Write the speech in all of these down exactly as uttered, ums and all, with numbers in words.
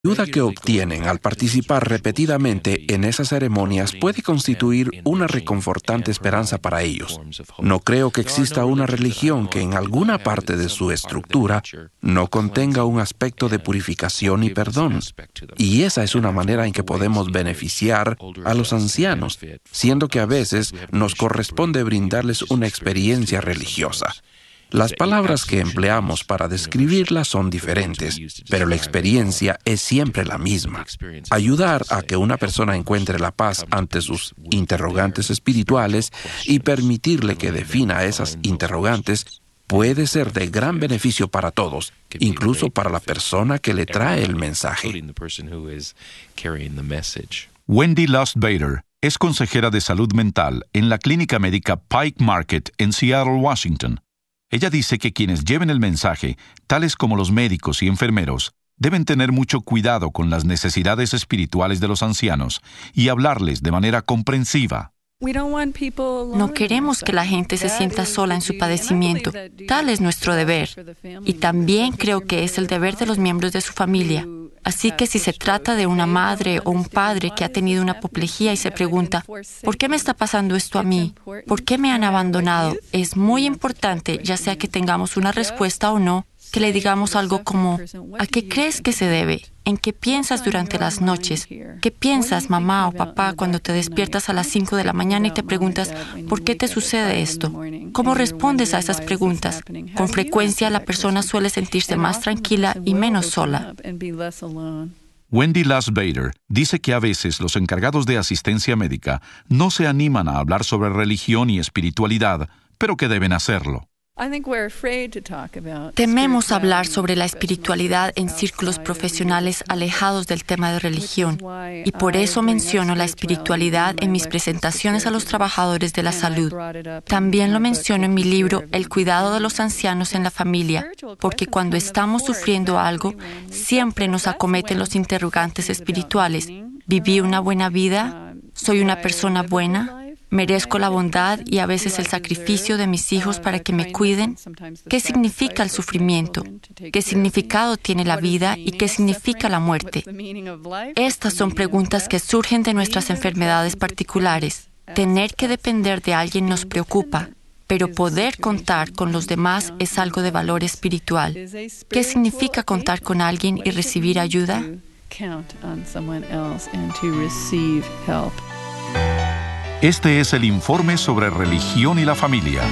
La ayuda que obtienen al participar repetidamente en esas ceremonias puede constituir una reconfortante esperanza para ellos. No creo que exista una religión que en alguna parte de su estructura no contenga un aspecto de purificación y perdón. Y esa es una manera en que podemos beneficiar a los ancianos, siendo que a veces nos corresponde brindarles una experiencia religiosa. Las palabras que empleamos para describirla son diferentes, pero la experiencia es siempre la misma. Ayudar a que una persona encuentre la paz ante sus interrogantes espirituales y permitirle que defina esas interrogantes puede ser de gran beneficio para todos, incluso para la persona que le trae el mensaje. Wendy Lustbader es consejera de salud mental en la clínica médica Pike Market en Seattle, Washington. Ella dice que quienes lleven el mensaje, tales como los médicos y enfermeros, deben tener mucho cuidado con las necesidades espirituales de los ancianos y hablarles de manera comprensiva. No queremos que la gente se sienta sola en su padecimiento. Tal es nuestro deber. Y también creo que es el deber de los miembros de su familia. Así que si se trata de una madre o un padre que ha tenido una apoplejía y se pregunta, ¿por qué me está pasando esto a mí? ¿Por qué me han abandonado? Es muy importante, ya sea que tengamos una respuesta o no, que le digamos algo como, ¿a qué crees que se debe? ¿En qué piensas durante las noches? ¿Qué piensas, mamá o papá, cuando te despiertas a las cinco de la mañana y te preguntas, ¿por qué te sucede esto? ¿Cómo respondes a esas preguntas? Con frecuencia la persona suele sentirse más tranquila y menos sola. Wendy Lustbader dice que a veces los encargados de asistencia médica no se animan a hablar sobre religión y espiritualidad, pero que deben hacerlo. Tememos hablar sobre la espiritualidad en círculos profesionales alejados del tema de religión, y por eso menciono la espiritualidad en mis presentaciones a los trabajadores de la salud. También lo menciono en mi libro El cuidado de los ancianos en la familia, porque cuando estamos sufriendo algo, siempre nos acometen los interrogantes espirituales. ¿Viví una buena vida? ¿Soy una persona buena? ¿Merezco la bondad y a veces el sacrificio de mis hijos para que me cuiden? ¿Qué significa el sufrimiento? ¿Qué significado tiene la vida y qué significa la muerte? Estas son preguntas que surgen de nuestras enfermedades particulares. Tener que depender de alguien nos preocupa, pero poder contar con los demás es algo de valor espiritual. ¿Qué significa contar con alguien y recibir ayuda? Este es el informe sobre religión y la familia.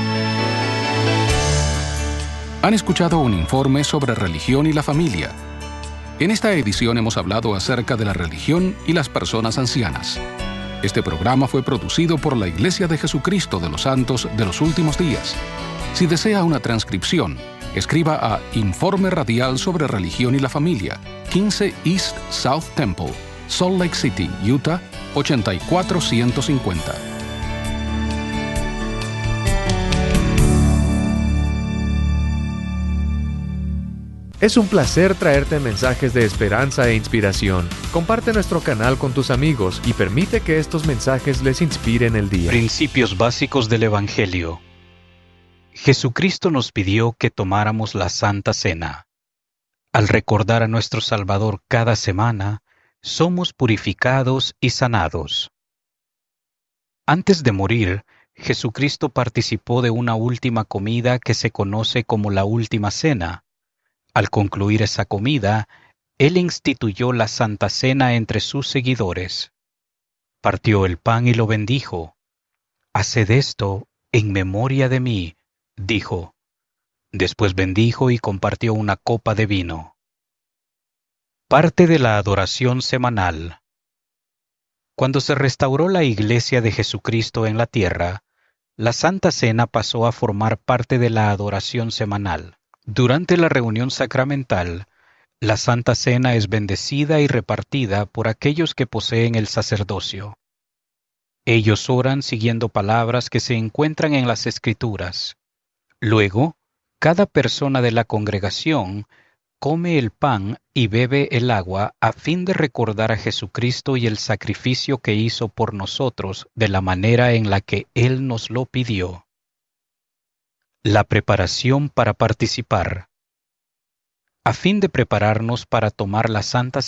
Han escuchado un informe sobre religión y la familia. En esta edición hemos hablado acerca de la religión y las personas ancianas. Este programa fue producido por la Iglesia de Jesucristo de los Santos de los Últimos Días. Si desea una transcripción, escriba a Informe Radial sobre Religión y la Familia, quince East South Temple, Salt Lake City, Utah, ochenta y cuatro ciento cincuenta. Es un placer traerte mensajes de esperanza e inspiración. Comparte nuestro canal con tus amigos y permite que estos mensajes les inspiren el día. Principios básicos del Evangelio. Jesucristo nos pidió que tomáramos la Santa Cena. Al recordar a nuestro Salvador cada semana, somos purificados y sanados. Antes de morir, Jesucristo participó de una última comida que se conoce como la Última Cena. Al concluir esa comida, Él instituyó la Santa Cena entre sus seguidores. Partió el pan y lo bendijo. «Haced esto en memoria de mí», dijo. Después bendijo y compartió una copa de vino. Parte de la adoración semanal. Cuando se restauró la Iglesia de Jesucristo en la tierra, la Santa Cena pasó a formar parte de la adoración semanal. Durante la reunión sacramental, la Santa Cena es bendecida y repartida por aquellos que poseen el sacerdocio. Ellos oran siguiendo palabras que se encuentran en las Escrituras. Luego, cada persona de la congregación come el pan y bebe el agua a fin de recordar a Jesucristo y el sacrificio que hizo por nosotros de la manera en la que Él nos lo pidió. La preparación para participar. a fin de prepararnos para tomar la Santa